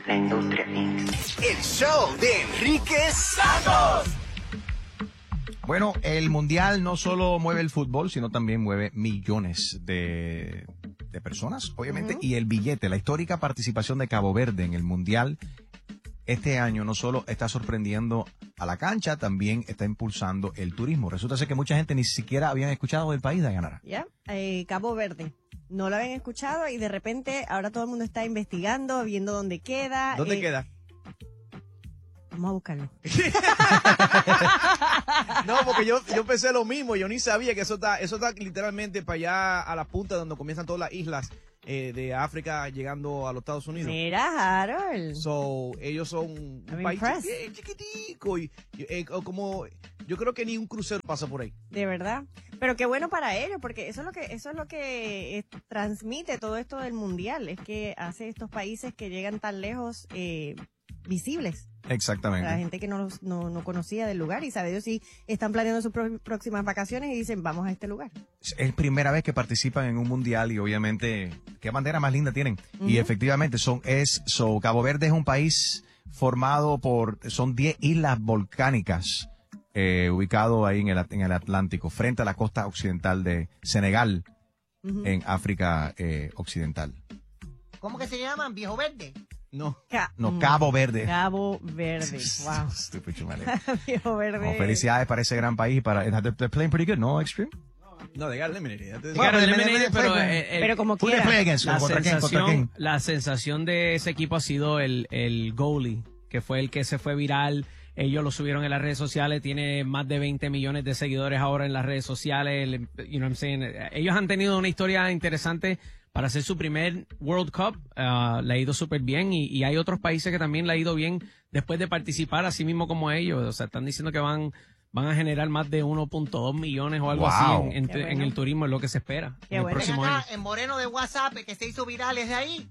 La Industria Inc. El show de Enrique Santos. Bueno, el Mundial no solo mueve el fútbol, sino también mueve millones de personas, obviamente, y el billete, la histórica participación de Cabo Verde en el Mundial este año no solo está sorprendiendo a la cancha, también está impulsando el turismo. Resulta ser que mucha gente ni siquiera habían escuchado del país, Dayanara. Ya, Cabo Verde. No lo habían escuchado y de repente ahora todo el mundo está investigando, viendo dónde queda. ¿Dónde queda? Vamos a buscarlo. No, porque yo pensé lo mismo, yo ni sabía que eso está literalmente para allá a la punta donde comienzan todas las islas de África llegando a los Estados Unidos. Mira, Harold. So, ellos son un país bien chiquitico y como yo creo que ni un crucero pasa por ahí. De verdad. Pero qué bueno para ellos, porque eso es lo que transmite todo esto del mundial, es que hace estos países que llegan tan lejos visibles. Exactamente. La gente que no conocía del lugar y sabe Dios si están planeando sus próximas vacaciones y dicen vamos a este lugar. Es primera vez que participan en un mundial y obviamente qué bandera más linda tienen. Y efectivamente Cabo Verde es un país formado son 10 islas volcánicas ubicado ahí en el Atlántico, frente a la costa occidental de Senegal, en África Occidental. ¿Cómo que se llaman? ¿Viejo Verde? No, Cabo Verde. Cabo Verde, wow. Stupid chumale. Viejo Verde. Felicidades para ese gran país. They're playing pretty good, ¿no, Extreme? No, they got eliminated. Pero como quiera. La sensación de ese equipo ha sido el goalie, que fue el que se fue viral. Ellos lo subieron en las redes sociales, tiene más de 20 millones de seguidores ahora en las redes sociales. You know what I'm saying? Ellos han tenido una historia interesante para hacer su primer World Cup. Le ha ido súper bien y hay otros países que también le ha ido bien después de participar, así mismo como ellos. O sea, están diciendo que van a generar más de 1.2 millones o algo así en el turismo, es lo que se espera. Qué en el bueno. próximo año. El moreno de WhatsApp que se hizo viral es de ahí.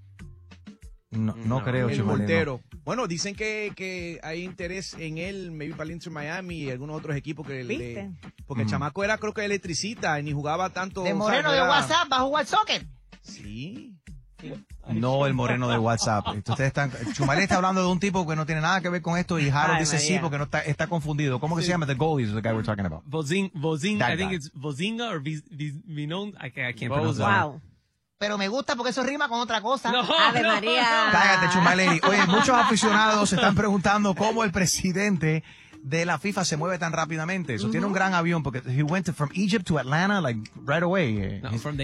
No creo, el chumale. portero. Bueno, dicen que hay interés en él, maybe para el Inter Miami y algunos otros equipos que porque el chamaco era, creo que electricista y ni jugaba tanto. De moreno de WhatsApp va a jugar soccer. Sí. No, el moreno de WhatsApp. Chumale está hablando de un tipo que no tiene nada que ver con esto y Harold dice sí porque no está confundido. ¿Cómo que se llama? The goalie is the guy we're talking about. I think it's Vozinga or Vinon. I can't pronounce it. Wow. Pero me gusta porque eso rima con otra cosa. Ave María. Cállate, Chumaleri. Oye, muchos aficionados se están preguntando cómo el presidente de la FIFA se mueve tan rápidamente. Eso tiene un gran avión porque he went from Egypt to Atlanta like right away. No, from the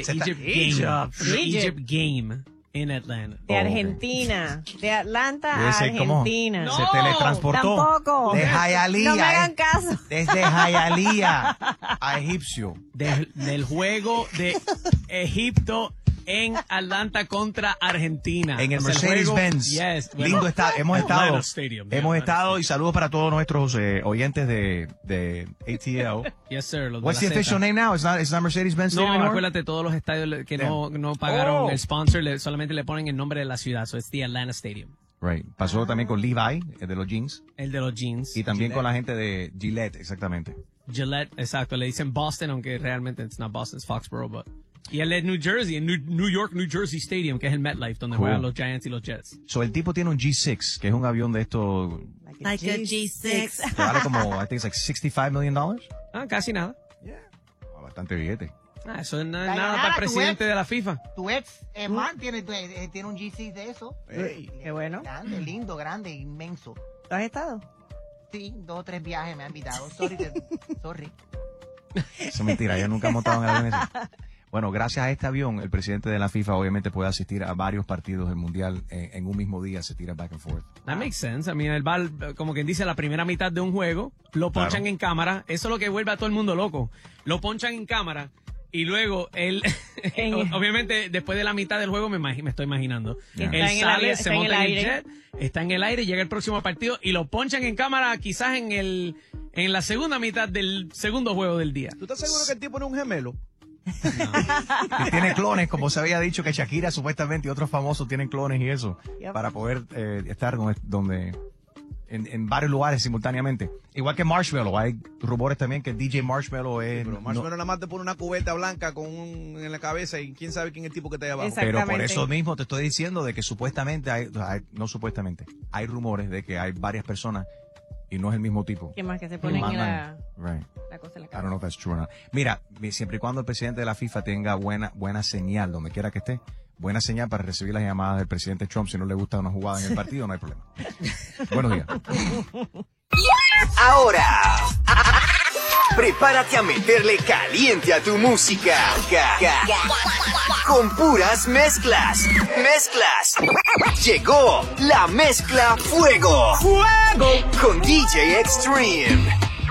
Egypt game in Atlanta. De Argentina, de Atlanta a ¿Cómo? Argentina. Se teletransportó. Tampoco. De Hialeah. No me hagan caso. Desde Hialeah a Egipcio. Del juego de Egipto en Atlanta contra Argentina. En el Mercedes-Benz. Yes. Lindo está. Hemos Atlanta estado. Stadium, Y saludos para todos nuestros oyentes de ATL. Yes, sir. What's the official name now? It's not Mercedes-Benz Stadium No, anymore? acuérdate, todos los estadios que no pagaron el sponsor, solamente le ponen el nombre de la ciudad. So it's the Atlanta Stadium. Right. Pasó también con Levi, el de los jeans. El de los jeans. Y también con la gente de Gillette, exactamente. Gillette, exacto. Le dicen Boston, aunque realmente it's not Boston, it's Foxborough, but... Y el de New Jersey, en New York, New Jersey Stadium, que es el MetLife, donde juegan los Giants y los Jets. So, el tipo tiene un G6, que es un avión de estos... Like a G6. Que vale como, I think it's like $65 million. Casi nada. Bastante billete. Eso no es nada para el presidente de la FIFA. Tu ex, Mark, tiene un G6 de eso. Qué bueno. Grande, lindo, grande, inmenso. ¿Tú has estado? Sí, 2 o 3 viajes me han invitado. Sorry. Eso es mentira, yo nunca he montado en avión ese. Bueno, gracias a este avión, el presidente de la FIFA obviamente puede asistir a varios partidos del Mundial en un mismo día, se tira back and forth. That makes sense. I mean, él va, como quien dice, la primera mitad de un juego, lo ponchan en cámara, eso es lo que vuelve a todo el mundo loco. Lo ponchan en cámara y luego él, obviamente, después de la mitad del juego, me estoy imaginando. Yeah. Él sale, se monta en el jet, está en el aire, llega el próximo partido y lo ponchan en cámara quizás en la segunda mitad del segundo juego del día. ¿Tú estás seguro que el tipo no es un gemelo? Y tiene clones, como se había dicho que Shakira supuestamente y otros famosos tienen clones y eso, para poder estar donde en varios lugares simultáneamente. Igual que Marshmello, hay rumores también que DJ Marshmello es... Pero Marshmello nada más te pone una cubeta blanca en la cabeza y quién sabe quién es el tipo que está ahí abajo. Pero por eso mismo te estoy diciendo de que supuestamente no supuestamente, hay rumores de que hay varias personas y no es el mismo tipo. ¿Qué más que se ponen en la cosa en la cabeza? I don't know if that's true or not. Mira, siempre y cuando el presidente de la FIFA tenga buena señal, donde quiera que esté, buena señal para recibir las llamadas del presidente Trump, si no le gusta una jugada en el partido, no hay problema. Buenos días. Ahora, prepárate a meterle caliente a tu música. Con puras mezclas. Llegó la mezcla Fuego. Con DJ Extreme.